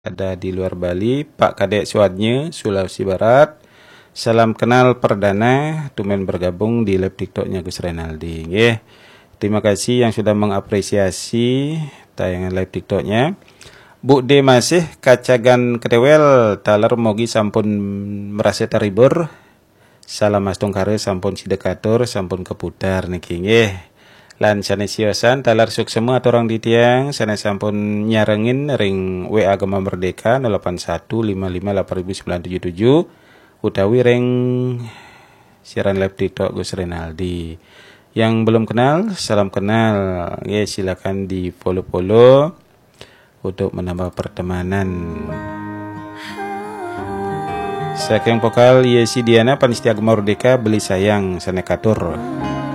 ada di luar Bali, Pak Kadek Suadnya, Sulawesi Barat. Salam kenal perdana, tumen bergabung di live TikToknya Gus Renaldi. Terima kasih yang sudah mengapresiasi tayangan live TikToknya. Bu D masih kacagan ketewel, taler mogi sampun merasa terhibur. Salam mas tongkare sampun sidekatur, sampun keputar niki nggih. Lan sanesiosan talar suk semua aturang di tiang sana sampun nyarengin ring WA Agama Merdeka 81558977 utawi ring siaran live TikTok Gus Renaldi. Yang belum kenal, salam kenal. Ya, silakan di follow-follow untuk menambah pertemanan. Saking vokal Yesi Diana Panitia Agama Merdeka beli sayang sanekatur.